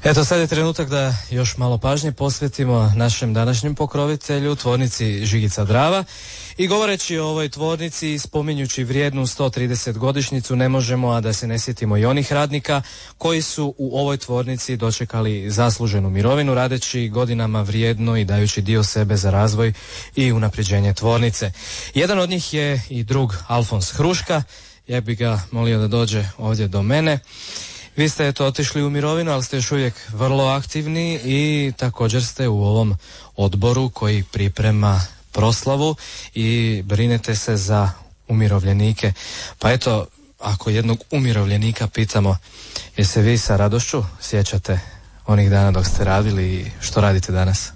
Eto, sad je trenutak da još malo pažnje posvetimo našem današnjem pokrovitelju, tvornici Žigica Drava. I govoreći o ovoj tvornici i spominjući vrijednu 130-godišnjicu, ne možemo a da se ne sjetimo i onih radnika koji su u ovoj tvornici dočekali zasluženu mirovinu, radeći godinama vrijedno i dajući dio sebe za razvoj i unapređenje tvornice. Jedan od njih je i drug Alfons Hruška. Ja bih ga molio da dođe ovdje do mene. Vi ste otišli u mirovinu, ali ste još uvijek vrlo aktivni i također ste u ovom odboru koji priprema proslavu i brinete se za umirovljenike. Pa eto, ako jednog umirovljenika pitamo, jel se vi sa radošću sjećate onih dana dok ste radili i što radite danas?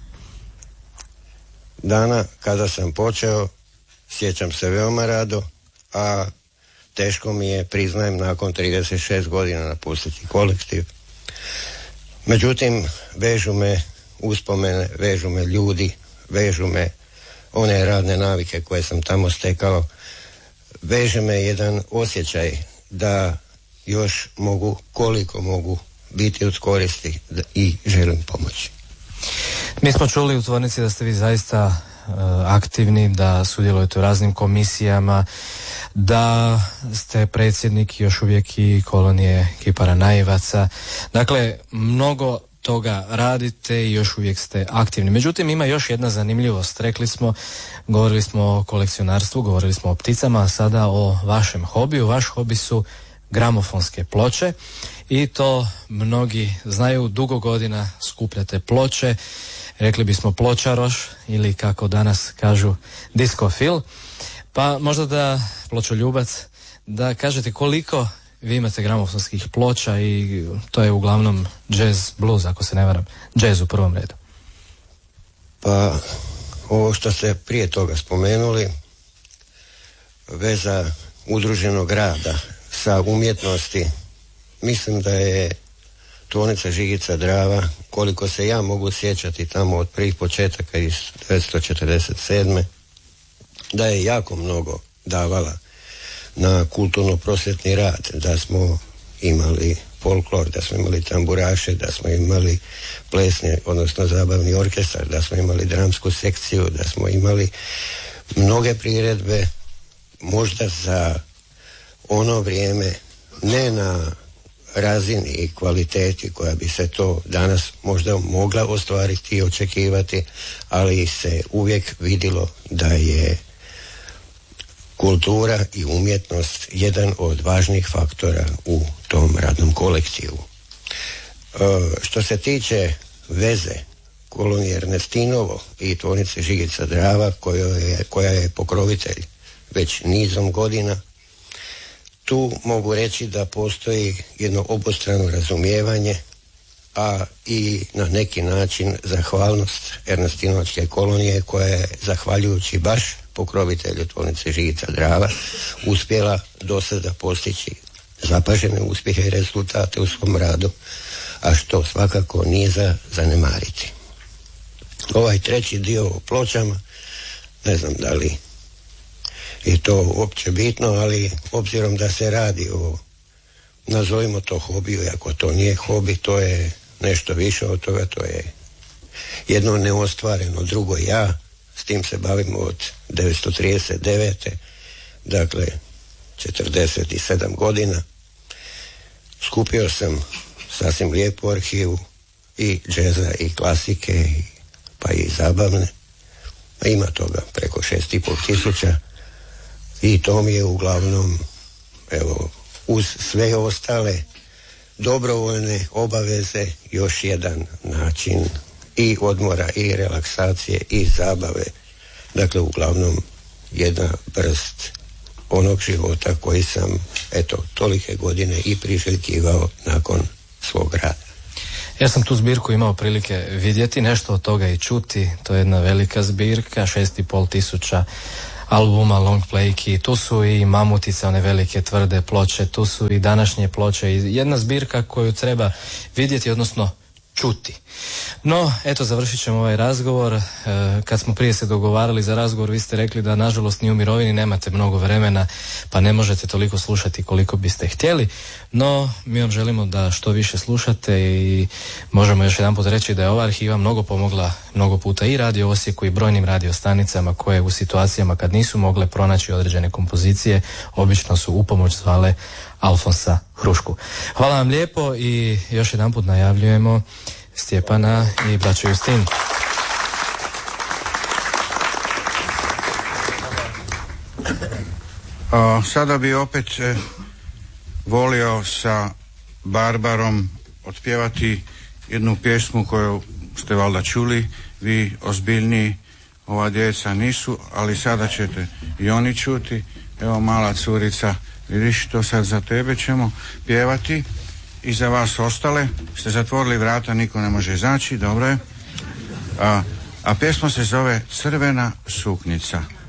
Dana kada sam počeo, sjećam se veoma rado, a teško mi je, priznajem, nakon 36 godina napustiti kolektiv. Međutim, vežu me uspomene, vežu me ljudi, vežu me one radne navike koje sam tamo stekao, veže me jedan osjećaj da još mogu, koliko mogu biti od koristi i želim pomoći. Mi smo čuli u tvornici da ste vi zaista aktivni, da sudjelujete u raznim komisijama, da ste predsjednik još uvijek i kolonije kipara naivaca. Dakle, mnogo toga radite i još uvijek ste aktivni. Međutim, ima još jedna zanimljivost. Govorili smo o kolekcionarstvu, govorili smo o pticama, a sada o vašem hobiju. Vaš hobi su gramofonske ploče i to mnogi znaju, dugo godina skupljate ploče, rekli bismo pločaroš ili kako danas kažu diskofil. Pa možda da, pločoljubac, da kažete koliko vi imate gramofonskih ploča i to je uglavnom jazz, blues, ako se ne varam, jazz u prvom redu. Pa ovo što ste prije toga spomenuli, veza udruženog rada sa umjetnosti, mislim da je tvornica Žigica Drava, koliko se ja mogu sjećati tamo od prvih početaka iz 1947. da je jako mnogo davala na kulturno-prosvjetni rad, da smo imali folklor, da smo imali tamburaše, da smo imali plesni, odnosno zabavni orkestar, da smo imali dramsku sekciju, da smo imali mnoge priredbe, možda za ono vrijeme ne na razini i kvaliteti koja bi se to danas možda mogla ostvariti i očekivati, ali se uvijek vidjelo da je kultura i umjetnost jedan od važnih faktora u tom radnom kolektivu. Što se tiče veze kolonije Ernestinovo i tvornice Žigica Drava, koja je pokrovitelj već nizom godina, tu mogu reći da postoji jedno obostrano razumijevanje, a i na neki način zahvalnost Ernestinovačke kolonije, koja je, zahvaljujući baš pokrovitelju tvornice Žigica Drava, uspjela do sada postići zapažene uspjehe i rezultate u svom radu, a što svakako nije za zanemariti. Ovaj treći dio o pločama, ne znam da li je to uopće bitno, ali obzirom da se radi o, nazovimo to hobiju, ako to nije hobi, to je nešto više od toga, to je jedno neostvareno drugo ja. S tim se bavimo od 1939. Dakle 47 godina. Skupio sam sasvim lijepu arhivu i džeza i klasike, pa i zabavne. Ima toga preko 6.500 i to mi je uglavnom, evo, uz sve ostale dobrovoljne obaveze još jedan način i odmora i relaksacije i zabave. Dakle, uglavnom jedna vrst onog života koji sam, eto, tolike godine i priželjkivao nakon svog rada. Ja sam tu zbirku imao prilike vidjeti, nešto od toga i čuti. To je jedna velika zbirka, 6.500 albuma, long playki, tu su i mamutice, one velike tvrde ploče, tu su i današnje ploče i jedna zbirka koju treba vidjeti, odnosno čuti. No, eto, završit ćemo ovaj razgovor. Kad smo prije se dogovarali za razgovor, vi ste rekli da nažalost ni u mirovini nemate mnogo vremena, pa ne možete toliko slušati koliko biste htjeli, no mi vam želimo da što više slušate i možemo još jedanput reći da je ova arhiva mnogo pomogla mnogo puta i Radio Osijeku i brojnim radiostanicama koje u situacijama kad nisu mogle pronaći određene kompozicije, obično su u pomoć zvale Alfonsa Hrušku. Hvala vam lijepo i još jedanput najavljujemo Stjepana i braću Justin. Sada bi opet volio sa Barbarom otpjevati jednu pjesmu koju ste valjda čuli, vi ozbiljniji, ova djeca nisu, ali sada ćete i oni čuti. Evo, mala curica, vidiš, to sad za tebe ćemo pjevati i za vas ostale. Ste zatvorili vrata, niko ne može izaći, dobro je. A pjesma se zove Crvena suknjica.